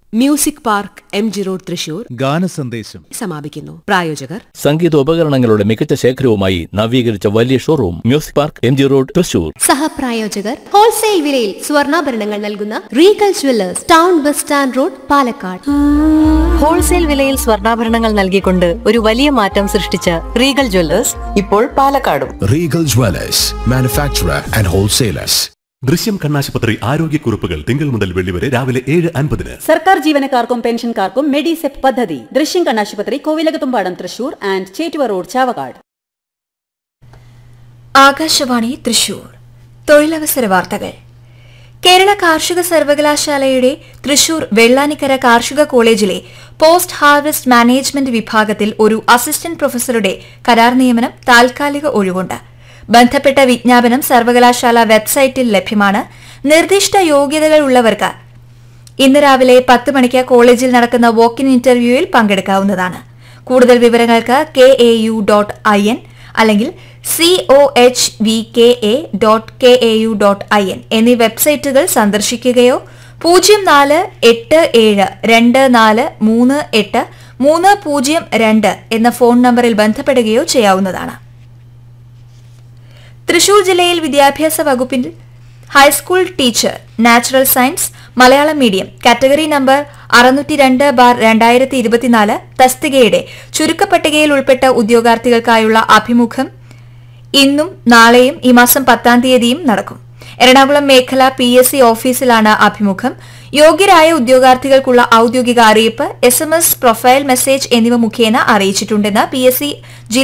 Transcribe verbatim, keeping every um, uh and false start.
Music park M G road Thrissur ഗാനസന്ദേശം സമാപിക്കുന്നു. പ്രായോജകർ സംഗീതോപകരണങ്ങളുടെ മികച്ച ശേഖരവുമായി നവീകരിച്ച വലിയ showroom music park M G road Thrissur. സഹപ്രായോജകർ wholesale വിലയിൽ സ്വർണ്ണാഭരണങ്ങൾ നൽകുന്ന Regal jewellers, town bus stand road, Palakkad. Wholesale വിലയിൽ സ്വർണ്ണാഭരണങ്ങൾ നൽകിക്കൊണ്ട് ഒരു വലിയ മാറ്റം സൃഷ്ടിച്ച റീഗൽ ജുവല്ലേഴ്സ് ഇപ്പോൾ പാലക്കാടും. Regal jewellers, manufacturer and wholesalers. ദൃശ്യം കണ്ണാശുപത്രി ആരോഗ്യക്കുറിപ്പുകൾ തിങ്കൾ മുതൽ വെള്ളി വരെ രാവിലെ ഏഴ് അൻപതിന്. സർക്കാർ ജീവനക്കാർക്കും പെൻഷൻകാർക്കും മെഡിസെപ് പദ്ധതി. ദൃശ്യം കണ്ണാശുപത്രി, കോവിലകത്തുംപാടം, തൃശൂർ ആൻഡ് ചേറ്റുവ റോഡ്, ചാവക്കാട്. ആകാശവാണി തൃശൂർ. തൊഴിലവസര വാർത്തകൾ. കേരള കാർഷിക സർവകലാശാലയുടെ തൃശൂർ വെള്ളാനിക്കര കാർഷിക കോളേജിലെ പോസ്റ്റ് ഹാർവസ്റ്റ് മാനേജ്മെന്റ് വിഭാഗത്തിൽ ഒരു അസിസ്റ്റന്റ് പ്രൊഫസറുടെ കരാർ നിയമനം താൽക്കാലിക ഒഴിവുണ്ട്. ബന്ധപ്പെട്ട വിജ്ഞാപനം സർവകലാശാല വെബ്സൈറ്റിൽ ലഭ്യമാണ്. നിർദ്ദിഷ്ട യോഗ്യതകൾ ഉള്ളവർക്ക് ഇന്ന് രാവിലെ പത്ത് മണിക്ക് കോളേജിൽ നടക്കുന്ന വോക്ക് ഇൻ ഇന്റർവ്യൂവിൽ പങ്കെടുക്കാവുന്നതാണ്. കൂടുതൽ വിവരങ്ങൾക്ക് K A U dot I N അല്ലെങ്കിൽ C O H V K A dot K A U dot I N എന്നീ വെബ്സൈറ്റുകൾ സന്ദർശിക്കുകയോ പൂജ്യം നാല് എട്ട് ഏഴ് രണ്ട് നാല് മൂന്ന് എട്ട് മൂന്ന് പൂജ്യം രണ്ട് എന്ന ഫോൺ നമ്പറിൽ ബന്ധപ്പെടുകയോ ചെയ്യാവുന്നതാണ്. തൃശൂർ ജില്ലയിൽ വിദ്യാഭ്യാസ വകുപ്പിൽ high school teacher natural science Malayalam medium category number അറുന്നൂറ്റി രണ്ട് ബാർ രണ്ടായിരത്തി ഇരുപത്തിനാല് തസ്തികയുടെ ചുരുക്കപ്പട്ടികയിൽ ഉൾപ്പെട്ട ഉദ്യോഗാർത്ഥികൾക്കായുള്ള അഭിമുഖം ഇന്നും നാളെയും ഈ മാസം പത്താം തീയതിയും നടക്കും. എറണാകുളം മേഖല പി എസ് സി ഓഫീസിലാണ് അഭിമുഖം. യോഗ്യരായ ഉദ്യോഗാർത്ഥികൾക്കുള്ള ഔദ്യോഗിക അറിയിപ്പ് S M S, profile message എന്നിവ മുഖേന അറിയിച്ചിട്ടുണ്ടെന്ന് പി എസ് സി